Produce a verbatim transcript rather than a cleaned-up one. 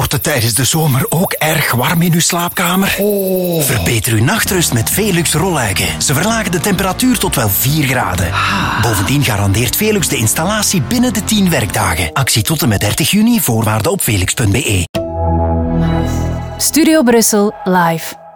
Wordt het tijdens de zomer ook erg warm in uw slaapkamer? Oh. Verbeter uw nachtrust met Velux rolluiken. Ze verlagen de temperatuur tot wel vier graden. Ah. Bovendien garandeert Velux de installatie binnen de tien werkdagen. Actie tot en met dertig juni, voorwaarden op velux punt be. Studio Brussel live.